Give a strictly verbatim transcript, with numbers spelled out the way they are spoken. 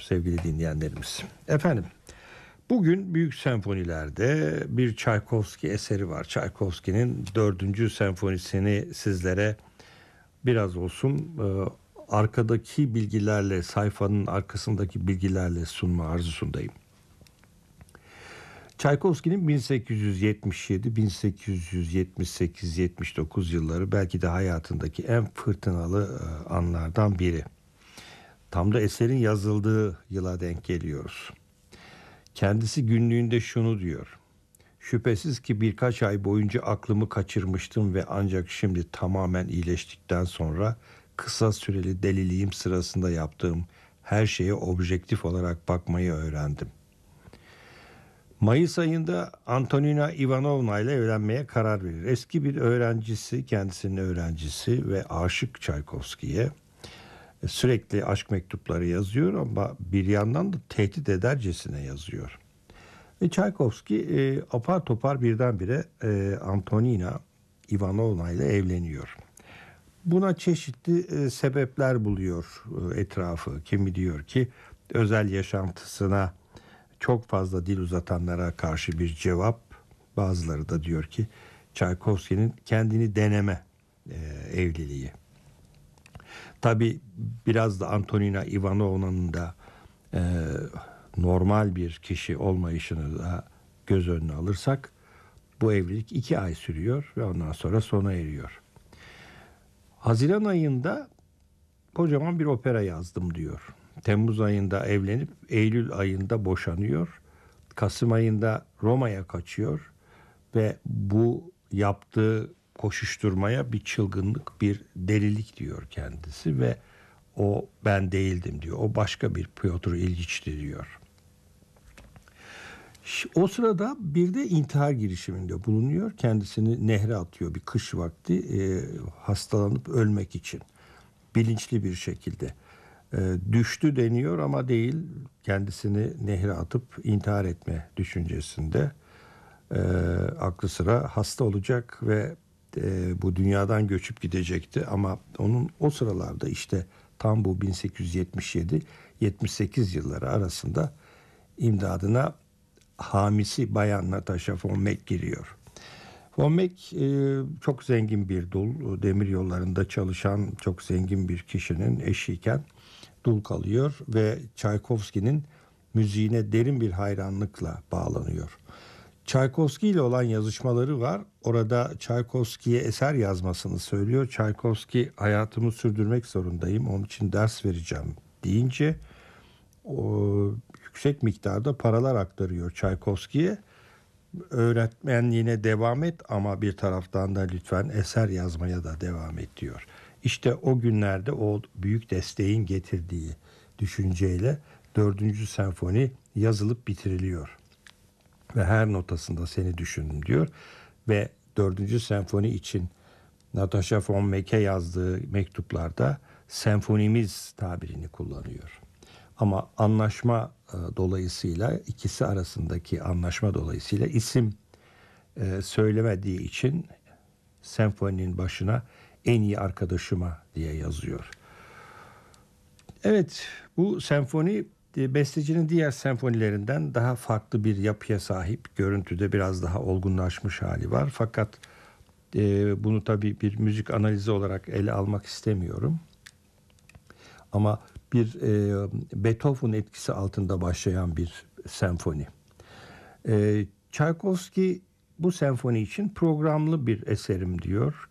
sevgili dinleyenlerimiz. Efendim, bugün büyük senfonilerde bir Çaykovski eseri var. Çaykovski'nin dördüncü senfonisini sizlere biraz olsun e, arkadaki bilgilerle, sayfanın arkasındaki bilgilerle sunma arzusundayım. Çaykovski'nin bin sekiz yüz yetmiş yedi bin sekiz yüz yetmiş sekiz yetmiş dokuz yılları belki de hayatındaki en fırtınalı e, anlardan biri. Tam da eserin yazıldığı yıla denk geliyoruz. Kendisi günlüğünde şunu diyor: şüphesiz ki birkaç ay boyunca aklımı kaçırmıştım ve ancak şimdi tamamen iyileştikten sonra kısa süreli deliliğim sırasında yaptığım her şeye objektif olarak bakmayı öğrendim. Mayıs ayında Antonina Ivanovna ile evlenmeye karar verir. Eski bir öğrencisi, kendisinin öğrencisi ve aşık Çaykovski'ye. Sürekli aşk mektupları yazıyor ama bir yandan da tehdit edercesine yazıyor. Ve Çaykovski e, apar topar birdenbire e, Antonina Ivanovna ile evleniyor. Buna çeşitli e, sebepler buluyor e, etrafı. Kimi diyor ki özel yaşantısına çok fazla dil uzatanlara karşı bir cevap. Bazıları da diyor ki Çaykovski'nin kendini deneme e, evliliği. Tabii biraz da Antonina Ivanovna'nın da e, normal bir kişi olmayışını da göz önüne alırsak bu evlilik iki ay sürüyor ve ondan sonra sona eriyor. Haziran ayında kocaman bir opera yazdım diyor. Temmuz ayında evlenip Eylül ayında boşanıyor. Kasım ayında Roma'ya kaçıyor ve bu yaptığı koşuşturmaya bir çılgınlık, bir delilik diyor kendisi ve o ben değildim diyor. O başka bir Piotr İlgiç'ti diyor. O sırada bir de intihar girişiminde bulunuyor. Kendisini nehre atıyor bir kış vakti e, hastalanıp ölmek için. Bilinçli bir şekilde. E, düştü deniyor ama değil, kendisini nehre atıp intihar etme düşüncesinde. E, aklı sıra hasta olacak ve e, bu dünyadan göçüp gidecekti ama onun o sıralarda işte tam bu bin sekiz yüz yetmiş yedi yetmiş sekiz yılları arasında imdadına hamisi bayan Natasha von Meck giriyor. Von Meck e, çok zengin bir dul, demir yollarında çalışan çok zengin bir kişinin eşiyken dul kalıyor ve Çaykovski'nin müziğine derin bir hayranlıkla bağlanıyor. Çaykovski ile olan yazışmaları var. Orada Çaykovski'ye eser yazmasını söylüyor. Çaykovski hayatımı sürdürmek zorundayım, onun için ders vereceğim deyince o yüksek miktarda paralar aktarıyor Çaykovski'ye. Öğretmenliğine devam et ama bir taraftan da lütfen eser yazmaya da devam et diyor. İşte o günlerde o büyük desteğin getirdiği düşünceyle dördüncü senfoni yazılıp bitiriliyor. Ve her notasında seni düşündüm diyor. Ve dördüncü senfoni için Natasha von Meck'e yazdığı mektuplarda senfonimiz tabirini kullanıyor. Ama anlaşma e, dolayısıyla ikisi arasındaki anlaşma dolayısıyla isim e, söylemediği için senfoninin başına en iyi arkadaşıma diye yazıyor. Evet, bu senfoni bestecinin diğer senfonilerinden daha farklı bir yapıya sahip. Görüntüde biraz daha olgunlaşmış hali var. Fakat e, bunu tabii bir müzik analizi olarak ele almak istemiyorum. Ama bir e, Beethoven etkisi altında başlayan bir senfoni. E, Çaykovski bu senfoni için programlı bir eserim diyor.